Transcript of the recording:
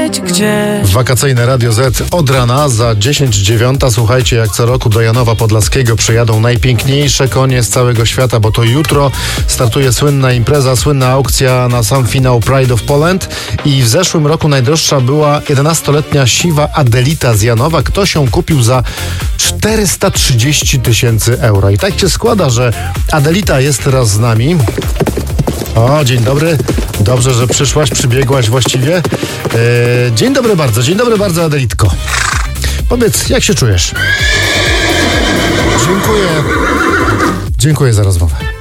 być gdzieś. Wakacyjne Radio Z od rana za 10:09. Słuchajcie, jak co roku do Janowa Podlaskiego przyjadą najpiękniejsze konie z całego świata, bo to jutro startuje słynna impreza, słynna aukcja na sam finał Pride of Poland i w zeszłym roku najdroższa była 11-letnia siwa Adelita z Janowa. Ktoś ją kupił za 430 000 euro. I tak się składa, że Adelita jest teraz z nami. O, dzień dobry. Dobrze, że przybiegłaś właściwie. Dzień dobry bardzo, Adelitko. Powiedz, jak się czujesz? Dziękuję za rozmowę.